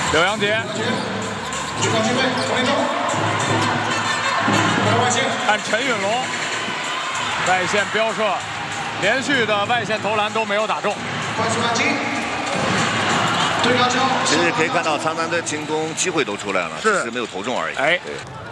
刘洋杰，看陈允龙，外线飙射，连续的外线投篮都没有打中。 其实可以看到，长南的进攻机会都出来了，只是没有投中而已。 哎。 对